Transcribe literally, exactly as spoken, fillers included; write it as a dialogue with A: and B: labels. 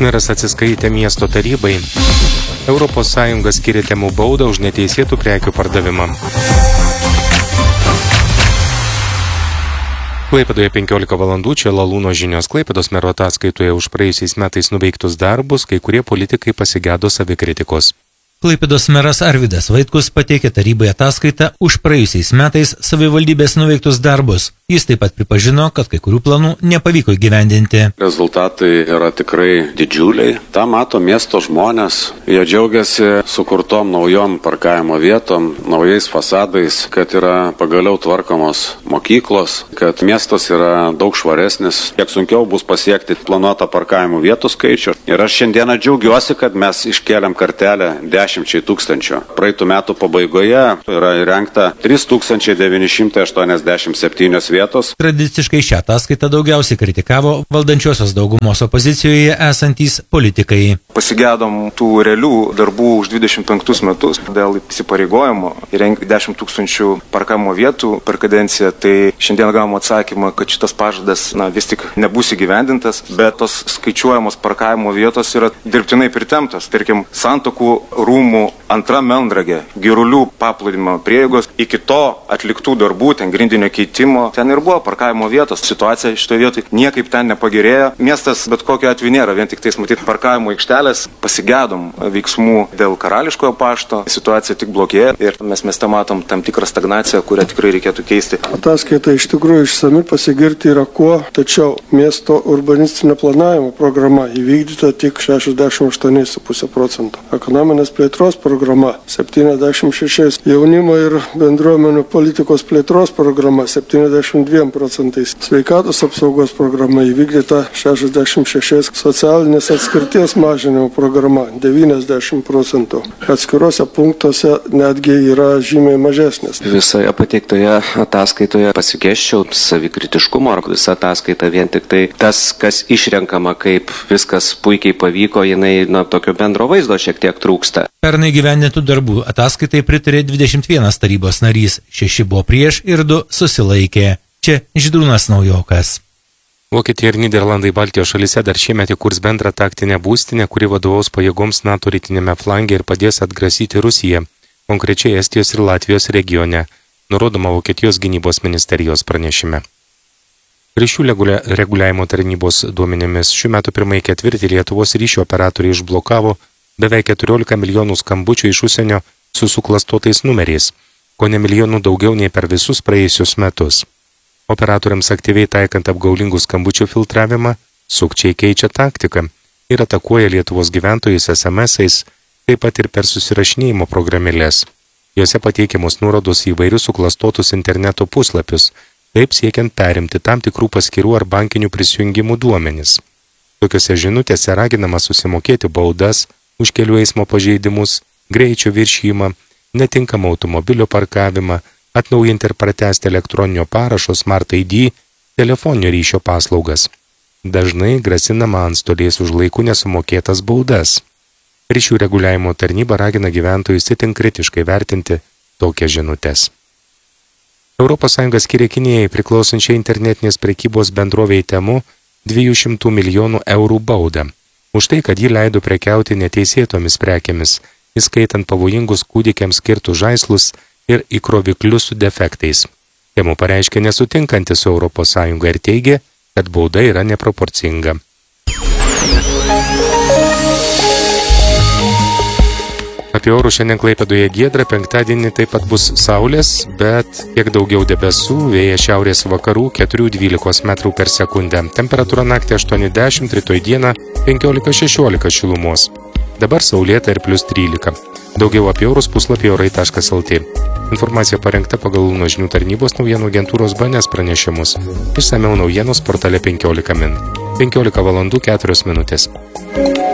A: meras atsiskaitė miesto tarybai. Europos Sąjunga skiria temų baudą už neteisėtų prekių pardavimą. Klaipėdoje penkiolika valandų, čia Lalūno žinios. Klaipėdos mero ataskaitoje už praėjusiais metais nuveiktus darbus, kai kurie politikai pasigėdo savikritikos.
B: Klaipėdos meras Arvydas Vaitkus pateikė tarybai ataskaitą už praėjusiais metais savivaldybės nuveiktus darbus. Jis taip pat pripažino, kad kai kurių planų nepavyko įgyvendinti.
C: Rezultatai yra tikrai didžiuliai. Ta mato miesto žmonės. Jie džiaugiasi sukurtom naujom parkavimo vietom, naujais fasadais, kad yra pagaliau tvarkomos mokyklos, kad miestas yra daug švaresnis. Kiek sunkiau bus pasiekti planuotą parkavimo vietų skaičių. Ir aš šiandieną džiaugiuosi, kad mes iškėlėm kartelę dešimčiai tūkstančių. Praeitų metų pabaigoje yra įrengta trys tūkstančiai devyni šimtai aštuoniasdešimt septynios vietos.
B: Tradiciškai šią ataskaitą daugiausiai kritikavo valdančiosios daugumos opozicijoje esantys politikai.
D: Pasigėdom tų realių darbų už dvidešimt penktus metus dėl įsipareigojimo įrengti dešimt tūkstančių parkavimo vietų per kadenciją. Tai šiandien gavom atsakymą, kad šitas pažadas na, vis tik nebus įgyvendintas, bet tos skaičiuojamos parkavimo vietos yra dirbtinai pritemptas. Tarkim, Santuokų rūmų antra Melnragė, Girulių paplūdimio prieigos, iki to atliktų darbų, ten grindinio keitimo, ten ir buvo parkavimo vietos. Situacija šitoje vietoje niekaip ten nepagerėjo. Miestas bet kokio atveju nėra, vien tik tais matyti parkavimo aikštelės. Pasigėdom veiksmų dėl Karališkojo pašto, situacija tik blogėja ir mes mieste matom tam tikrą stagnaciją, kurią tikrai reikėtų keisti.
E: Ataskaita iš tikrųjų išsami, pasigirti yra kuo, tačiau miesto urbanistinio planavimo programa įvykdyta tik šešiasdešimt aštuoni su puse procento. Ekonominės plėtros programa septyniasdešimt šeši, jaunimo ir bendruomenių politikos plėtros programa septyniasdešimt dviem procentais, sveikatos apsaugos programa įvykdyta šešiasdešimt šeši, socialinės atskirties mažinimo programa devyniasdešimt procentų. Atskiruose punktuose netgi yra žymiai mažesnės.
F: Visoje pateiktoje ataskaitoje pasigėsčiau savikritiškumo, ar visa ataskaita vien tik tai tas, kas išrenkama, kaip viskas puikiai pavyko, jinai na, tokio bendro vaizdo šiek tiek trūksta.
B: Pernai gyvendintų darbų ataskaitai pritarė dvidešimt vienas tarybos narys, šeši buvo prieš ir du susilaikė. Čia Žydrūnas Naujokas.
A: Vokietija ir Nyderlandai Baltijos šalyse dar šiemet įkurs bendrą taktinę būstinę, kuri vadovaus pajėgoms NATO rytinėme flange ir padės atgrasyti Rusiją, konkrečiai Estijos ir Latvijos regione, nurodoma Vokietijos gynybos ministerijos pranešime. Ryšių reguliavimo tarnybos duomenimis šių metų pirmąjį ketvirtį Lietuvos ryšio operatoriai išblokavo beveik keturiolika milijonų skambučių iš užsienio su suklastotais numeriais, ko ne milijonų daugiau nei per visus praėjusius metus. Operatoriams aktyviai taikant apgaulingų skambučių filtravimą, sukčiai keičia taktiką ir atakuoja Lietuvos gyventojus es em esais, taip pat ir per susirašinėjimo programėlės. Jose pateikiamos nuorodos į įvairius suklastotus interneto puslapius, taip siekiant perimti tam tikrų paskirų ar bankinių prisijungimų duomenis. Tokiose žinutėse raginama susimokėti baudas už kelių eismo pažeidimus, greičio viršijimą, netinkamą automobilio parkavimą, atnaujinti ir pratęsti elektroninio parašo Smart I D, telefoninio ryšio paslaugas. Dažnai grasinama antstoliais už laiku nesumokėtas baudas. Ryšių reguliavimo tarnyba ragina gyventojus itin kritiškai vertinti tokias žinutes. Europos Sąjunga skiria Kinijai priklausančiai internetinės prekybos bendrovei Temu dviejų šimtų milijonų eurų baudą. Už tai, kad ji leido prekiauti neteisėtomis prekėmis, įskaitant pavojingus kūdikiams skirtus žaislus ir įkroviklius su defektais. Temu pareiškė nesutinkanti su Europos Sąjunga ir teigė, kad bauda yra neproporcinga. Apie orų šiandien Klaipėdoje giedra, penktadienį taip pat bus saulės, bet kiek daugiau debesų, vėjas šiaurės vakarų keturi dvylika metrų per sekundę. Temperatūra naktį aštuoni dešimt, rytoj dieną penkiolika šešiolika šilumos. Dabar saulėta ir plius trylika. Daugiau apie orus puslapį orai taškas lt. Informacija parengta pagal Lalūno žinių tarnybos naujienų agentūros B N S pranešimus. Išsamiau naujienos portale penkiolika min. penkiolika valandų keturios minutės.